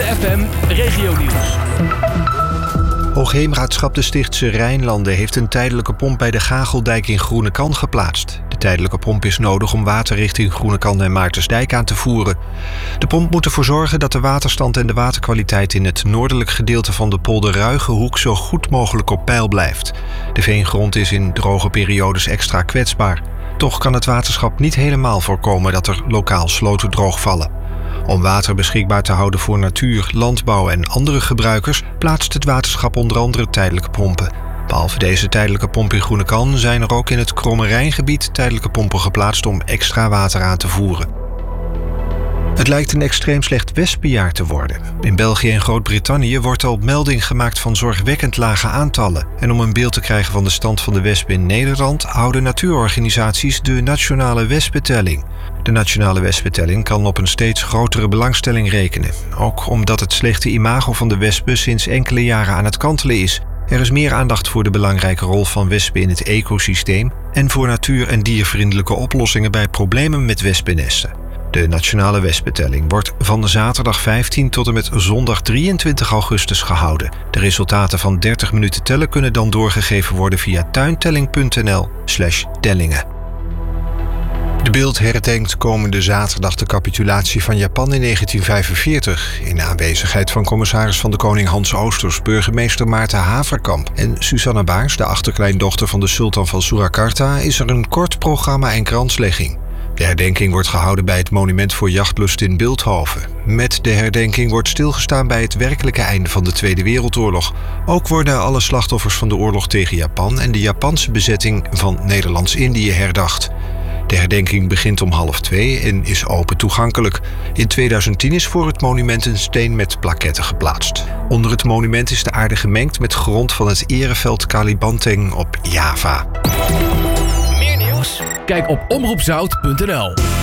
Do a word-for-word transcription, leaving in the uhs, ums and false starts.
F M Regionieuws. Hoogheemraadschap de Stichtse Rijnlanden heeft een tijdelijke pomp bij de Gageldijk in Groenekan geplaatst. De tijdelijke pomp is nodig om water richting Groenekan en Maartensdijk aan te voeren. De pomp moet ervoor zorgen dat de waterstand en de waterkwaliteit in het noordelijk gedeelte van de polder Ruigenhoek zo goed mogelijk op peil blijft. De veengrond is in droge periodes extra kwetsbaar. Toch kan het waterschap niet helemaal voorkomen dat er lokaal sloten droogvallen. Om water beschikbaar te houden voor natuur, landbouw en andere gebruikers plaatst het waterschap onder andere tijdelijke pompen. Behalve deze tijdelijke pomp in Groenekan zijn er ook in het Kromme Rijngebied tijdelijke pompen geplaatst om extra water aan te voeren. Het lijkt een extreem slecht wespenjaar te worden. In België en Groot-Brittannië wordt al melding gemaakt van zorgwekkend lage aantallen. En om een beeld te krijgen van de stand van de wespen in Nederland houden natuurorganisaties de Nationale Wespentelling. De Nationale Wespentelling kan op een steeds grotere belangstelling rekenen. Ook omdat het slechte imago van de wespen sinds enkele jaren aan het kantelen is. Er is meer aandacht voor de belangrijke rol van wespen in het ecosysteem en voor natuur- en diervriendelijke oplossingen bij problemen met wespennesten. De Nationale Wespentelling wordt van zaterdag vijftien tot en met zondag drieëntwintig augustus gehouden. De resultaten van dertig minuten tellen kunnen dan doorgegeven worden via tuintelling.nl slash tellingen. De Bild herdenkt komende zaterdag de capitulatie van Japan in negentien vijfenveertig. In aanwezigheid van commissaris van de Koning Hans Oosters, burgemeester Maarten Haverkamp en Susanna Baars, de achterkleindochter van de sultan van Surakarta, is er een kort programma en kranslegging. De herdenking wordt gehouden bij het Monument voor Jachtlust in Bilthoven. Met de herdenking wordt stilgestaan bij het werkelijke einde van de Tweede Wereldoorlog. Ook worden alle slachtoffers van de oorlog tegen Japan en de Japanse bezetting van Nederlands-Indië herdacht. De herdenking begint om half twee en is open toegankelijk. In tweeduizend tien is voor het monument een steen met plaketten geplaatst. Onder het monument is de aarde gemengd met grond van het ereveld Kalibanteng op Java. Meer nieuws? Kijk op omroep zout punt n l.